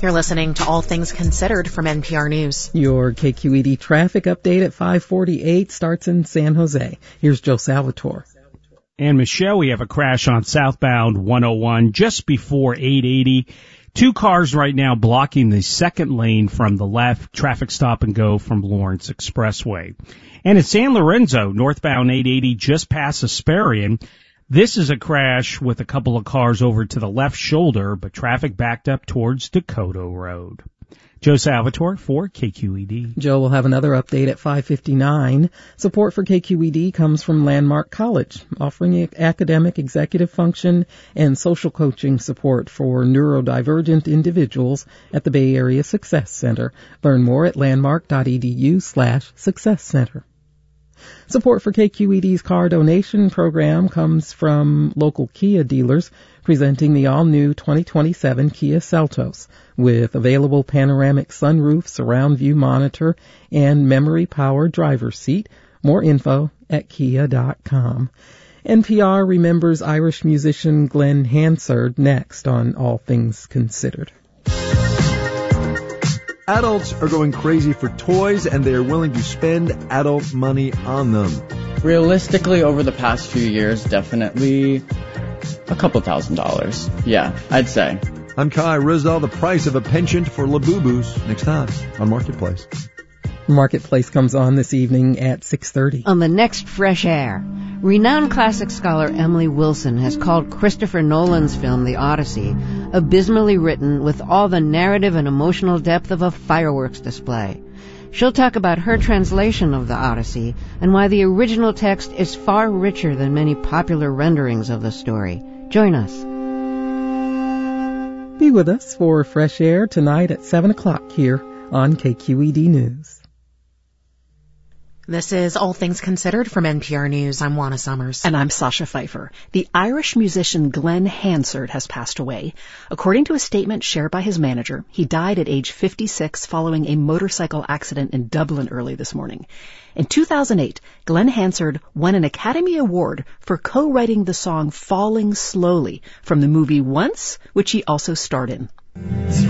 You're listening to All Things Considered from NPR News. Your KQED traffic update at 5:48 starts in San Jose. Here's Joe Salvatore. And Michelle, we have a crash on southbound 101 just before 880. 2 cars right now blocking the second lane from the left. Traffic stop and go from Lawrence Expressway. And in San Lorenzo, northbound 880 just past Hesperian. This is a crash with a couple of cars over to the left shoulder, but traffic backed up towards Dakota Road. Joe Salvatore for KQED. Joe will have another update at 5:59. Support for KQED comes from Landmark College, offering academic, executive function, and social coaching support for neurodivergent individuals at the Bay Area Success Center. Learn more at landmark.edu/Success Center. Support for KQED's car donation program comes from local Kia dealers presenting the all-new 2027 Kia Seltos with available panoramic sunroof, surround view monitor, and memory-powered driver's seat. More info at kia.com. NPR remembers Irish musician Glenn Hansard next on All Things Considered. Adults are going crazy for toys, and they are willing to spend adult money on them. Realistically, over the past few years, definitely a couple $1,000s. Yeah, I'd say. I'm Kai Rizal. The price of a penchant for Labubus next time on Marketplace. Marketplace comes on this evening at 6:30. On the next Fresh Air, renowned classic scholar Emily Wilson has called Christopher Nolan's film The Odyssey abysmally written with all the narrative and emotional depth of a fireworks display. She'll talk about her translation of The Odyssey and why the original text is far richer than many popular renderings of the story. Join us. Be with us for Fresh Air tonight at 7 o'clock here on KQED News. This is All Things Considered from NPR News. I'm Juana Summers. And I'm Sasha Pfeiffer. The Irish musician Glenn Hansard has passed away. According to a statement shared by his manager, he died at age 56 following a motorcycle accident in Dublin early this morning. In 2008, Glenn Hansard won an Academy Award for co-writing the song Falling Slowly from the movie Once, which he also starred in.